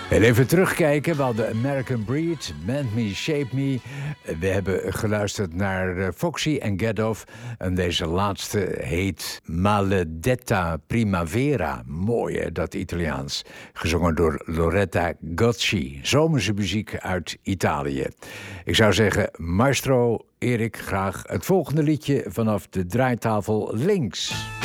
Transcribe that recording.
En even terugkijken, we hadden American Breed, Mend Me, Shape Me. We hebben geluisterd naar Foxy en Get Off. En deze laatste heet Maledetta Primavera. Mooi hè, dat Italiaans. Gezongen door Loretta Gocci. Zomerse muziek uit Italië. Ik zou zeggen, maestro Erik, graag het volgende liedje vanaf de draaitafel links.